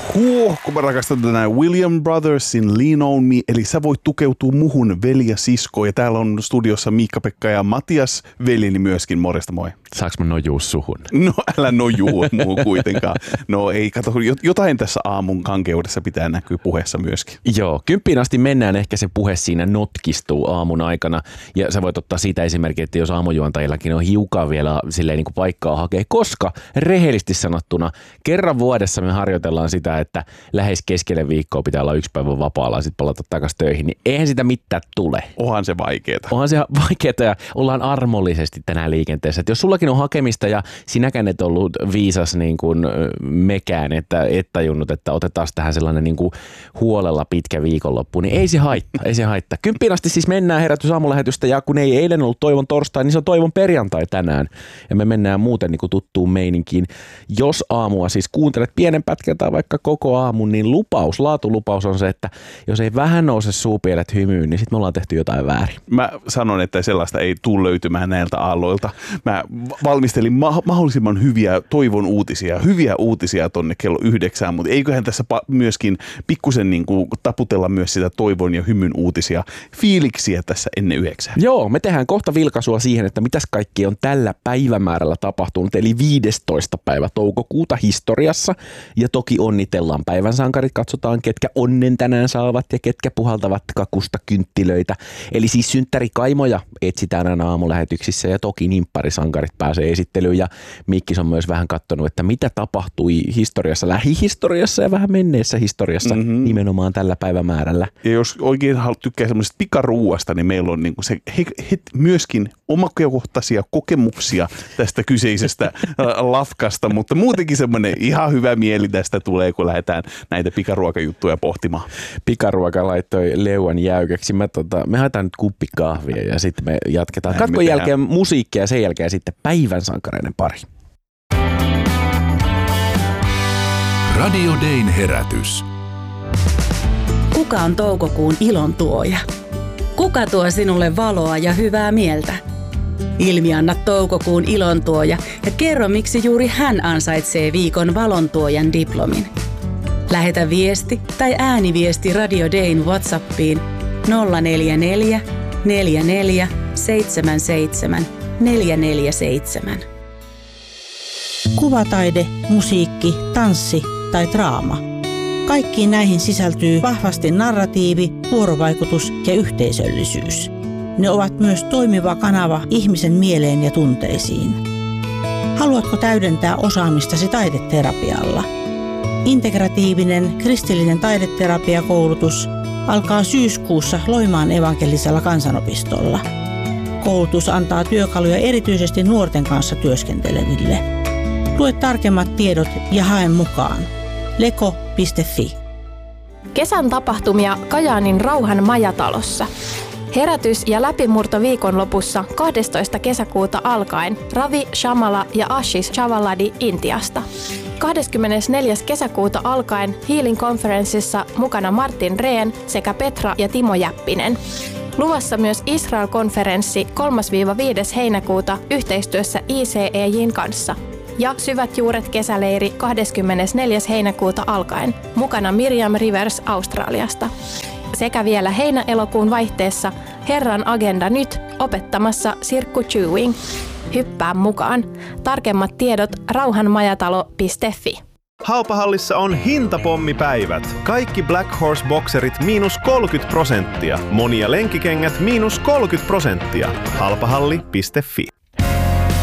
Kun mä rakastan tänään William Brothersin Lean on Me, eli sä voit tukeutua muhun veli ja sisko. Ja täällä on studiossa Miikka-Pekka ja Matias, veljeni myöskin. Morjesta, moi. Saanko mä nojuu suhun? No älä nojuu muuhun kuitenkaan. No ei, kato, jotain tässä aamun kankeudessa pitää näkyä puheessa myöskin. Joo, 10 asti mennään, ehkä se puhe siinä notkistuu aamun aikana. Ja sä voit ottaa siitä esimerkkiä, että jos aamujuontajillakin on hiukan vielä silleen niin kuin paikkaa hakea, koska rehellisesti sanottuna kerran vuodessa me harjoitellaan sitä, että lähes keskelle viikkoa pitää olla 1 päivä vapaalla ja sitten palata takaisin töihin, niin eihän sitä mitään tule. Onhan se vaikeeta. Onhan se vaikeeta ja ollaan armollisesti tänään liikenteessä. Että jos sullakin on hakemista ja sinäkään et ollut viisas niin kuin mekään, että et tajunnut, että otetaan tähän sellainen niin kuin huolella pitkä viikonloppu, niin ei se haittaa. 10 asti siis mennään herätysaamulähetystä ja kun ei eilen ollut Toivon torstai, niin se on Toivon perjantai tänään. Ja me mennään muuten niin kuin tuttuun meininkiin. Jos aamua siis kuuntelet pienen pätkän tai vaikka koko aamun, niin laatulupaus on se, että jos ei vähän nouse suupielet hymyyn, niin sitten me ollaan tehty jotain väärin. Mä sanon, että sellaista ei tule löytymään näiltä aalloilta. Mä valmistelin mahdollisimman hyviä Toivon uutisia, hyviä uutisia tonne kello 9, mutta eiköhän tässä myöskin pikkusen niin kuin taputella myös sitä Toivon ja hymyn uutisia, fiiliksiä tässä ennen 9. Joo, me tehdään kohta vilkaisua siihen, että mitäs kaikki on tällä päivämäärällä tapahtunut, eli 15. päivä toukokuuta historiassa, ja toki onnitellaan päivän sankarit, katsotaan ketkä onnen tänään saavat ja ketkä puhaltavat kakusta kynttilöitä, eli siis synttärikaimoja etsitään aina aamulähetyksissä ja toki nimpparisankarit pääsee esittelyyn ja Mikkis on myös vähän katsonut, että mitä tapahtui historiassa, lähihistoriassa ja vähän menneessä historiassa nimenomaan tällä päivämäärällä. Ja jos oikein tykkää semmoisesta pikaruuasta, niin meillä on niinku se myöskin omakohtaisia kokemuksia tästä kyseisestä lafkasta, mutta muutenkin semmoinen ihan hyvä mieli tästä tulee, kun lähdetään näitä pikaruokajuttuja pohtimaan. Pikaruoka laittoi leuan jäykäksi. Me haetaan nyt kuppi kahvia ja sitten me jatketaan katkon jälkeen musiikkia ja sen jälkeen sitten päivän sankareiden pari. Radio Dayn herätys. Kuka on toukokuun ilontuoja? Kuka tuo sinulle valoa ja hyvää mieltä? Ilmianna toukokuun ilontuoja ja kerro, miksi juuri hän ansaitsee viikon valontuojan diplomin. Lähetä viesti tai ääniviesti Radio Dayn WhatsAppiin 044 44 77 447. Kuvataide, musiikki, tanssi tai draama. Kaikkiin näihin sisältyy vahvasti narratiivi, vuorovaikutus ja yhteisöllisyys. Ne ovat myös toimiva kanava ihmisen mieleen ja tunteisiin. Haluatko täydentää osaamistasi taideterapialla? Integratiivinen kristillinen taideterapiakoulutus alkaa syyskuussa Loimaan evankelisella kansanopistolla. Koulutus antaa työkaluja erityisesti nuorten kanssa työskenteleville. Lue tarkemmat tiedot ja hae mukaan. leko.fi. Kesän tapahtumia Kajaanin Rauhan majatalossa. Herätys- ja läpimurto viikonlopussa 12. kesäkuuta alkaen Ravi Shamala ja Ashish Chavaladi Intiasta. 24. kesäkuuta alkaen Healing Conferenceissa mukana Martin Rehn sekä Petra ja Timo Jäppinen. Luvassa myös Israel-konferenssi 3-5. heinäkuuta yhteistyössä ICEJ:n kanssa. Ja Syvät juuret kesäleiri 24. heinäkuuta alkaen, mukana Miriam Rivers Australiasta. Sekä vielä heinä-elokuun vaihteessa Herran agenda nyt opettamassa Sirkku Chewing. Hyppää mukaan. Tarkemmat tiedot rauhanmajatalo.fi. Haupahallissa on hintapommipäivät. Kaikki Black Horse bokserit -30%. Monia lenkkikengät -30%. Halpahalli.fi.